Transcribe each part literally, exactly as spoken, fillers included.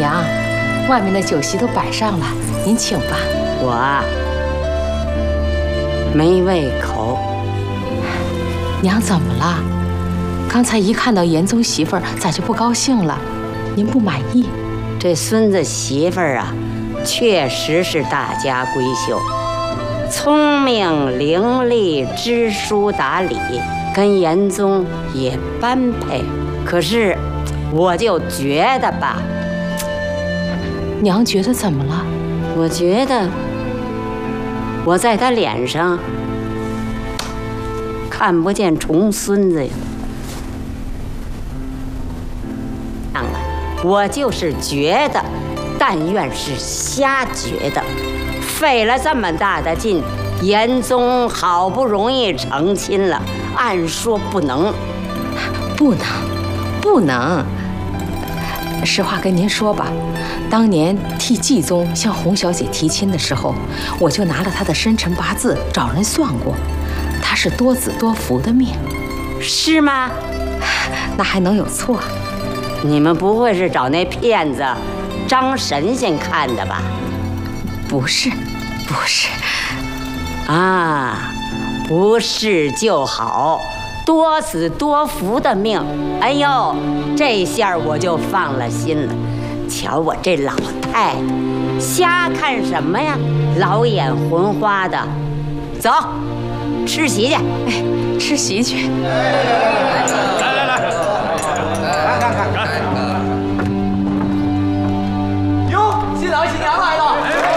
娘，外面的酒席都摆上了，您请吧。 我啊，没胃口。 娘怎么了？刚才一看到严宗媳妇儿，咋就不高兴了？您不满意？ 这孙子媳妇儿啊，确实是大家闺秀，聪明伶俐，知书达理，跟严宗也般配。可是，我就觉得吧， 娘觉得怎么了？ 我觉得我在他脸上看不见重孙子呀。我就是觉得，但愿是瞎觉得，费了这么大的劲，严宗好不容易成亲了，按说不能， 不能，不能。实话跟您说吧，当年替继宗向洪小姐提亲的时候，我就拿了她的生辰八字找人算过，她是多子多福的命。 是吗？ 那还能有错？ 你们不会是找那骗子张神仙看的吧？ 不是，不是。 啊，不是就好，多子多福的命。哎呦，这下我就放了心了。瞧我这老太太，瞎看什么呀？老眼昏花的。走，吃席去。 哎，吃席去。 来来来。看看看看！哟，新郎新娘来了！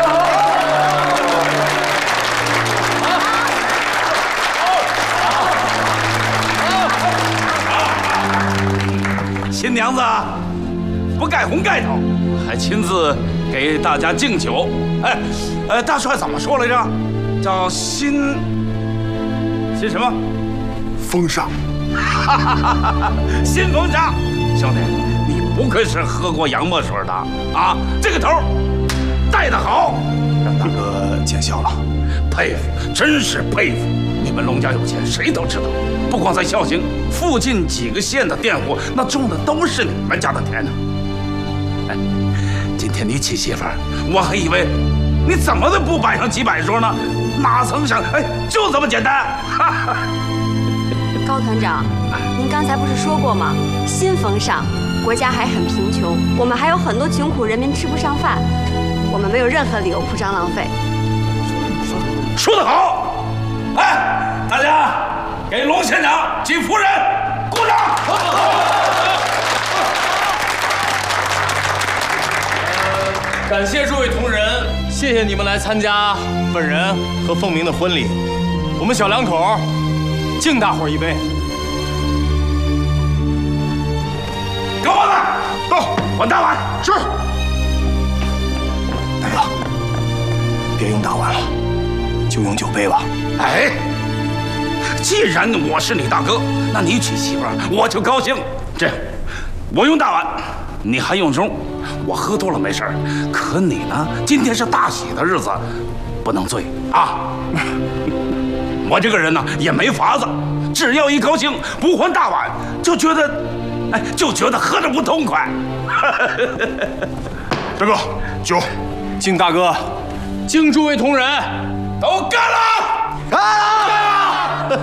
新娘子不盖红盖头，还亲自给大家敬酒。哎，呃，大帅怎么说来着？叫新新什么？ 风尚。 哈哈哈哈！新风尚。兄弟，你不愧是喝过洋墨水的啊！这个头带得好， 让大哥见笑了， 佩服，真是佩服！你们龙家有钱，谁都知道。不光在孝兴，附近几个县的佃户，那种的都是你们家的田呢。哎，今天你娶媳妇儿，我还以为你怎么都不摆上几百桌呢，哪曾想，哎，就这么简单！哈哈。 高团长，您刚才不是说过吗？新风尚，国家还很贫穷，我们还有很多穷苦人民吃不上饭，我们没有任何理由铺张浪费。 说得好！哎，大家给龙县长及夫人鼓掌！ 感谢诸位同仁，谢谢你们来参加本人和凤鸣的婚礼。我们小两口敬大伙一杯。 高帮子，到，换大碗。是。 大哥，别用大碗了，就用酒杯吧。 哎，既然我是你大哥，那你娶媳妇儿我就高兴。这样，我用大碗，你还用盅。我喝多了没事儿，可你呢？今天是大喜的日子，不能醉啊！我这个人呢也没法子，只要一高兴，不换大碗，就觉得，哎，就觉得喝着不痛快。 大哥，酒， 敬大哥，敬诸位同仁， 都干了！ 干了！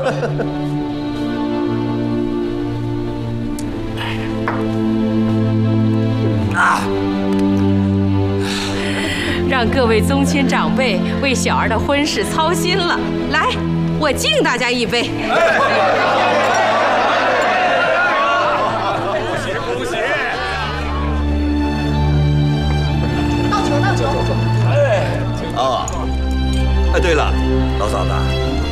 啊！ 让各位宗亲长辈为小儿的婚事操心了。来，我敬大家一杯。 恭喜恭喜！ 倒酒倒酒。 哎，哦，哎，对了，老嫂子，